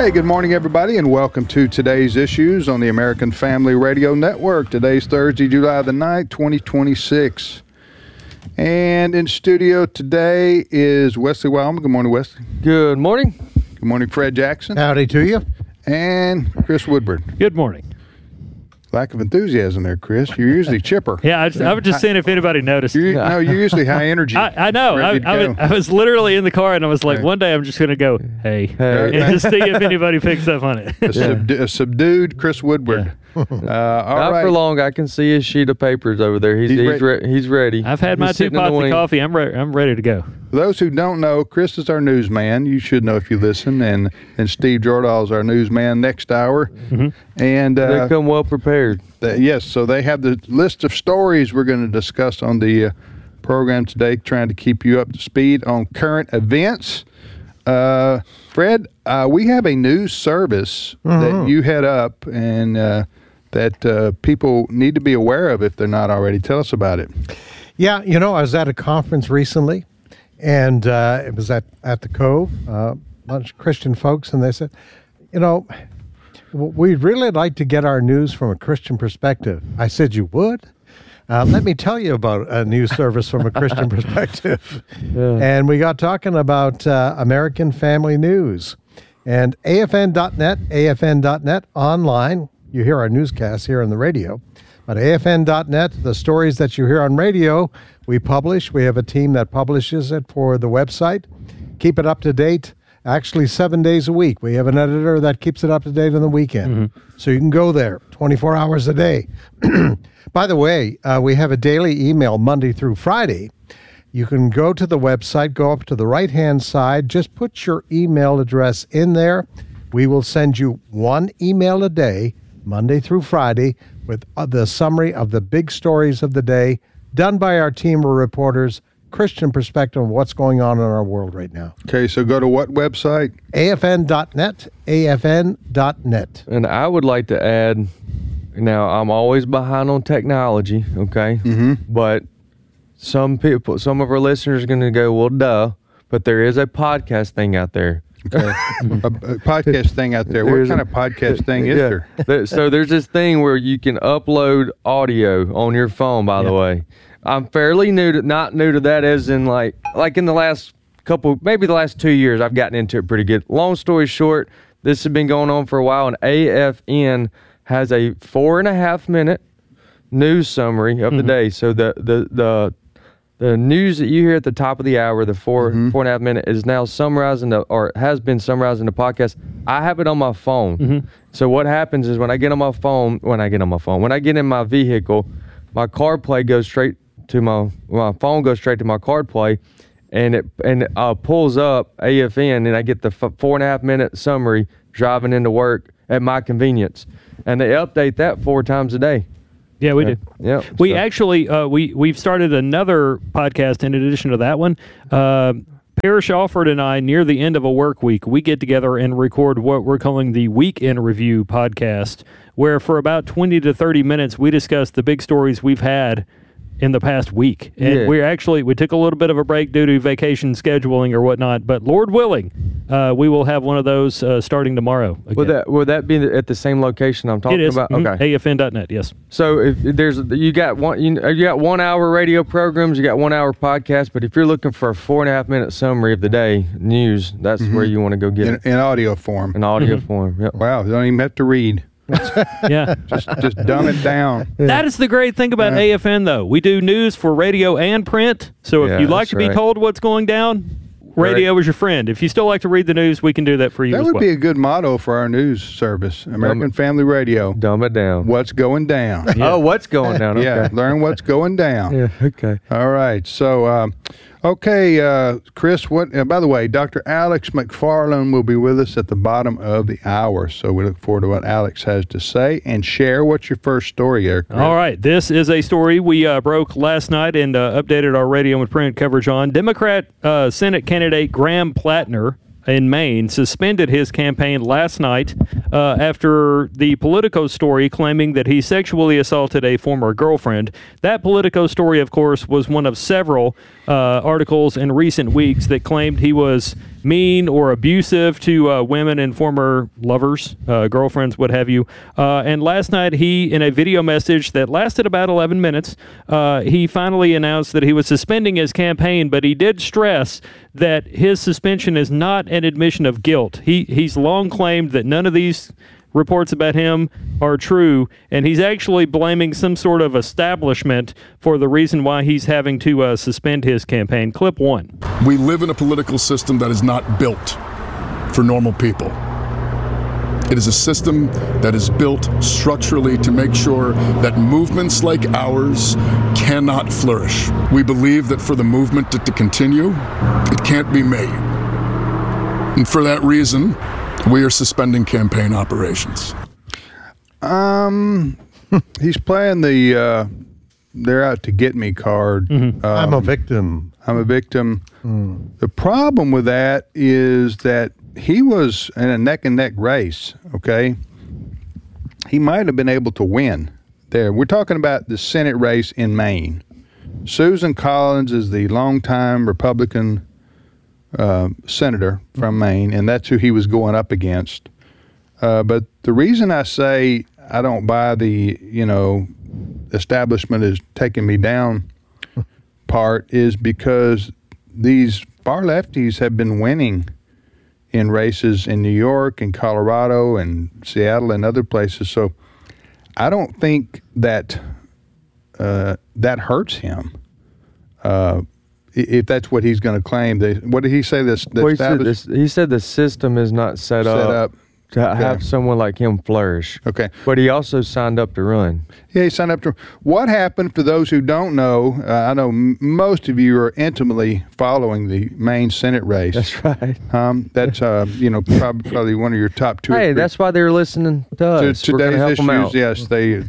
Hey, good morning, everybody, and welcome to today's issues on the American Family Radio Network. Today's Thursday, July the 9th, 2026. And in studio today is Wesley Wildman. Good morning, Wesley. Good morning. Good morning, Fred Jackson. Howdy to you. And Chris Woodward. Good morning. Lack of enthusiasm there, Chris. You're usually chipper. Yeah, I was just seeing if anybody noticed. No, you're usually high energy. I know. I was literally in the car, and I was like, one day I'm just going to go, hey, and just see if anybody picks up on it. A subdued Chris Woodward. Yeah. Not for long. I can see his sheet of papers over there. He's ready. I've had my 2 pots of coffee. I'm ready to go. For those who don't know, Chris is our newsman. You should know if you listen. And Steve Jordahl is our newsman next hour. Mm-hmm. And they come well prepared. Yes, so they have the list of stories we're going to discuss on the program today, trying to keep you up to speed on current events. Fred, we have a news service that you head up and that people need to be aware of if they're not already. Tell us about it. Yeah, I was at a conference recently, and it was at the Cove, a bunch of Christian folks, and they said, we'd really like to get our news from a Christian perspective. I said, you would? Let me tell you about a news service from a Christian perspective. Yeah. And we got talking about American Family News. And AFN.net online, you hear our newscasts here on the radio, but AFN.net, the stories that you hear on radio, we publish. We have a team that publishes it for the website. Keep it up to date. Actually, 7 days a week. We have an editor that keeps it up to date on the weekend. Mm-hmm. So you can go there 24 hours a day. By the way, we have a daily email Monday through Friday. You can go to the website, go up to the right-hand side, just put your email address in there. We will send you one email a day, Monday through Friday, with the summary of the big stories of the day, done by our team of reporters, Christian perspective of what's going on in our world right now. Okay, so go to what website? AFN.net, AFN.net. And I would like to add, now I'm always behind on technology, okay? Mm-hmm. But some of our listeners are going to go, well, duh, but there is a podcast thing out there. Okay. a podcast thing out there. What kind of podcast thing is there? So there's this thing where you can upload audio on your phone, by the way. I'm fairly not new to that, as in like in the last maybe the last 2 years, I've gotten into it pretty good. Long story short, this has been going on for a while, and AFN has a 4.5 minute news summary of the day. So the news that you hear at the top of the hour, the 4.5 minute, is now summarized or has been summarized in the podcast. I have it on my phone. Mm-hmm. So what happens is when I get in my vehicle, my CarPlay goes straight to my phone goes straight to my CarPlay, and it pulls up AFN, and I get the 4.5 minute summary driving into work at my convenience, and they update that 4 times a day. Yeah, we do. Yeah, we actually we've started another podcast in addition to that one. Parrish Alford and I, near the end of a work week, we get together and record what we're calling the Week in Review podcast, where for about 20 to 30 minutes we discuss the big stories we've had in the past week. And we took a little bit of a break due to vacation scheduling or whatnot, but Lord willing, we will have one of those starting tomorrow again. Would that be at the same location I'm talking about? Mm-hmm. Okay. AFN.net, yes. So if you got 1 hour radio programs, you got 1 hour podcast, but if you're looking for a 4.5 minute summary of the day news, that's where you want to go get it. In audio form. In audio form, yep. Wow, you don't even have to read. Yeah, just dumb it down. That is the great thing about AFN, though. We do news for radio and print. So if you'd like to be told what's going down, radio is your friend. If you still like to read the news, we can do that for you. That would be a good motto for our news service, American Family Radio. Dumb it down. What's going down? Oh, what's going down? Okay. Yeah, learn what's going down. Yeah. Okay. All right. So, Chris, by the way, Dr. Alex McFarland will be with us at the bottom of the hour. So we look forward to what Alex has to say and share. What's your first story there, Chris? All right. This is a story we broke last night and updated our radio and print coverage on. Democrat Senate candidate Graham Plattner in Maine suspended his campaign last night after the Politico story claiming that he sexually assaulted a former girlfriend. That Politico story, of course, was one of several articles in recent weeks that claimed he was mean or abusive to women and former lovers, girlfriends, what have you. And last night, he, in a video message that lasted about 11 minutes, he finally announced that he was suspending his campaign, but he did stress that his suspension is not an admission of guilt. He's long claimed that none of these reports about him are true, and he's actually blaming some sort of establishment for the reason why he's having to suspend his campaign. Clip 1. We live in a political system that is not built for normal people. It is a system that is built structurally to make sure that movements like ours cannot flourish. We believe that for the movement to continue, it can't be made. And for that reason, we are suspending campaign operations. He's playing the they're out to get me card. Mm-hmm. I'm a victim. I'm a victim. The problem with that is that he was in a neck and neck race, okay? He might have been able to win there. We're talking about the Senate race in Maine. Susan Collins is the longtime Republican senator from Maine, and that's who he was going up against. But the reason I say I don't buy the, establishment is taking me down part is because these far lefties have been winning in races in New York and Colorado and Seattle and other places. So I don't think that that hurts him. If that's what he's going to claim. What did he say? He said the system is not set up to have someone like him flourish. Okay. But he also signed up to run. Yeah, he signed up to. What happened, for those who don't know, I know most of you are intimately following the Maine Senate race. That's right. That's, probably one of your top two. Hey, that's why they're listening to us. We're going to help them out. Yes,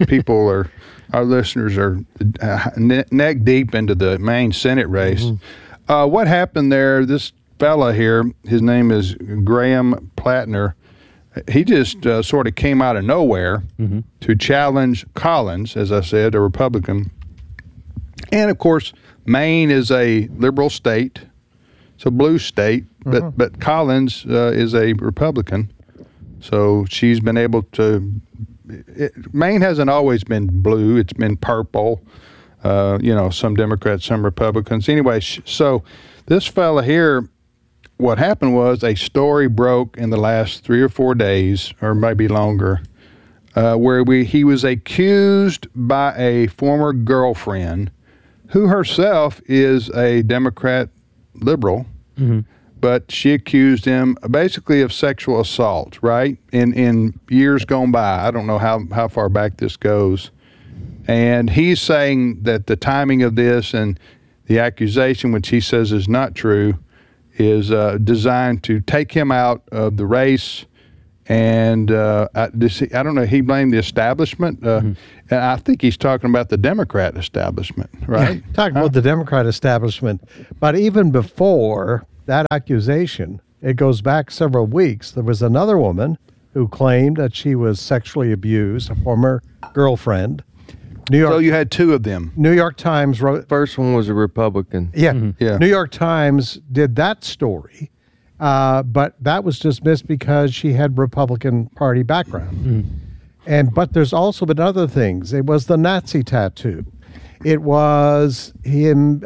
our listeners are neck deep into the Maine Senate race. Mm-hmm. What happened there, this fella here, his name is Graham Plattner, he just sort of came out of nowhere to challenge Collins, as I said, a Republican. And, of course, Maine is a liberal state. It's a blue state, but Collins is a Republican. So she's been able to Maine hasn't always been blue. It's been purple. Some Democrats, some Republicans. Anyway, so this fella here, what happened was a story broke in the last 3 or 4 days, or maybe longer, where he was accused by a former girlfriend who herself is a Democrat liberal, but she accused him basically of sexual assault, right? In years gone by. I don't know how far back this goes. And he's saying that the timing of this and the accusation, which he says is not true, is designed to take him out of the race. And I don't know, he blamed the establishment. And I think he's talking about the Democrat establishment, right? Yeah, talking about the Democrat establishment. But even before that accusation, it goes back several weeks. There was another woman who claimed that she was sexually abused, a former girlfriend. So you had two of them. New York Times wrote. First one was a Republican. Yeah. New York Times did that story, but that was dismissed because she had Republican Party background. But there's also been other things. It was the Nazi tattoo. It was him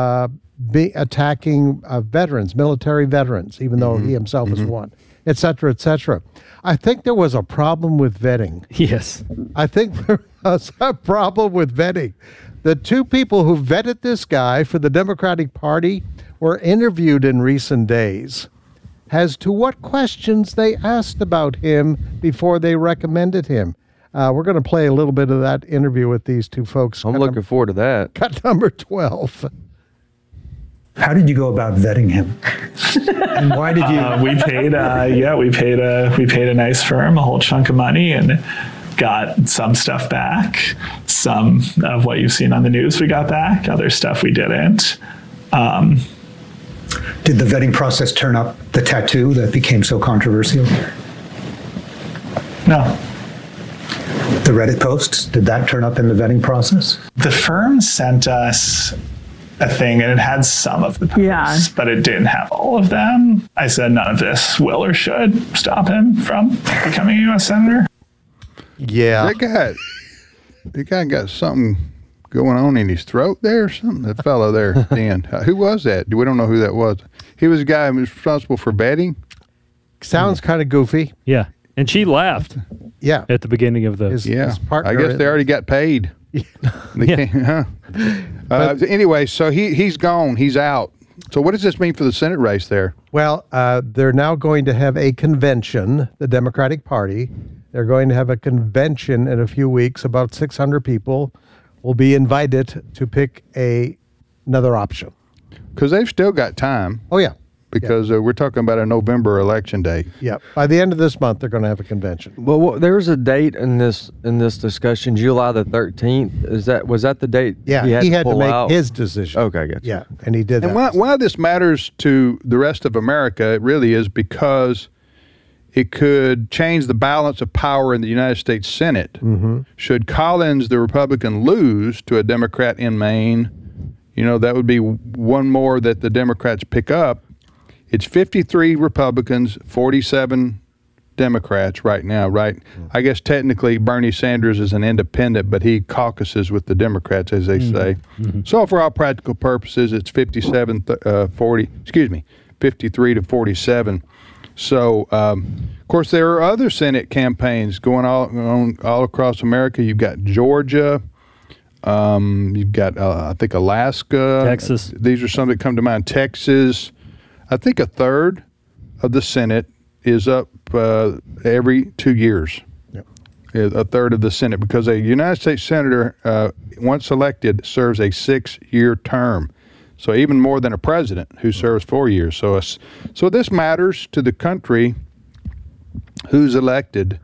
attacking veterans, military veterans, even though he himself is one, et cetera, et cetera. I think there was a problem with vetting. Yes. I think there was a problem with vetting. The two people who vetted this guy for the Democratic Party were interviewed in recent days as to what questions they asked about him before they recommended him. We're going to play a little bit of that interview with these two folks. I'm looking forward to that. Cut number 12. How did you go about vetting him? And why did you? We paid a nice firm a whole chunk of money and got some stuff back. Some of what you've seen on the news we got back. Other stuff we didn't. Did the vetting process turn up the tattoo that became so controversial? No. The Reddit posts, did that turn up in the vetting process? The firm sent us a thing, and it had some of the posts, but it didn't have all of them. I said none of this will or should stop him from becoming a U.S. Senator. Yeah. That guy got something going on in his throat there or something? That fellow there, Dan. Who was that? We don't know who that was. He was a guy who was responsible for betting. Sounds kind of goofy. Yeah. And she laughed Yeah. at the beginning of the. His partner. I guess they already got paid. Anyway, so he's gone. He's out. So what does this mean for the Senate race there? Well, they're now going to have a convention, the Democratic Party. They're going to have a convention in a few weeks. About 600 people will be invited to pick another option. Because they've still got time. Oh, yeah. Because we're talking about a November election day. Yeah. By the end of this month, they're going to have a convention. Well, there was a date in this discussion, July the 13th. Was that the date? Yeah, he had to make his decision. Okay, I got you. Yeah, and he did And that. why this matters to the rest of America, it really is because it could change the balance of power in the United States Senate. Mm-hmm. Should Collins, the Republican, lose to a Democrat in Maine, that would be one more that the Democrats pick up. It's 53 Republicans, 47 Democrats right now, right? I guess technically Bernie Sanders is an independent, but he caucuses with the Democrats, as they say. Mm-hmm. So for all practical purposes, it's 53 to 47. So, of course, there are other Senate campaigns going on all across America. You've got Georgia. You've got, I think, Alaska. Texas. These are some that come to mind. Texas. I think a third of the Senate is up every 2 years. Yep. A third of the Senate, because a United States Senator, once elected, serves a 6-year term. So even more than a president who serves 4 years. So this matters to the country who's elected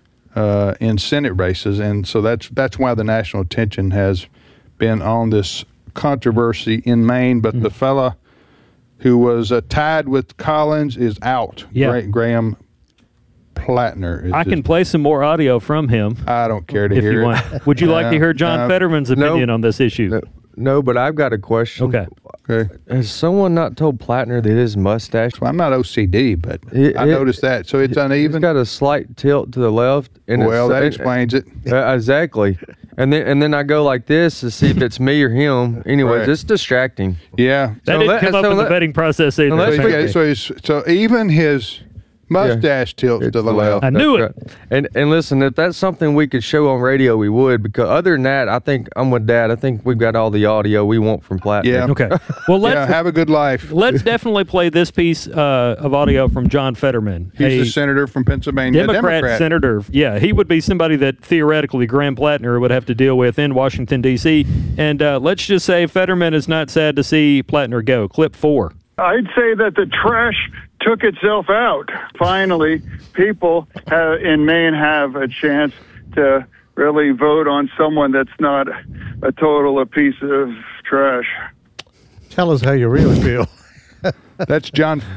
in Senate races. And so that's why the national attention has been on this controversy in Maine. But the fella who was tied with Collins is out. Yeah. Graham Plattner. I can play some more audio from him. I don't care to if hear you it. want. Would you like to hear John Fetterman's opinion on this issue? No, but I've got a question. Okay. Has someone not told Plattner that his mustache? Well, I'm not OCD, but I noticed that. So it's uneven. It's got a slight tilt to the left. And that explains it. Exactly. And then I go like this to see if it's me or him. Anyways, Right. It's distracting. Yeah. That didn't come up in the vetting process either. So even his mustache tilts to the left. I knew it. Right. And listen, if that's something we could show on radio, we would. Because other than that, I think I'm with Dad. I think we've got all the audio we want from Plattner. Yeah. Okay. Well, let's have a good life. Let's definitely play this piece of audio from John Fetterman. He's the senator from Pennsylvania. Democrat senator. Yeah, he would be somebody that theoretically Graham Plattner would have to deal with in Washington, D.C. And let's just say Fetterman is not sad to see Plattner go. Clip 4. I'd say that the trash took itself out. Finally, people in Maine have a chance to really vote on someone that's not a piece of trash. Tell us how you really feel. That's John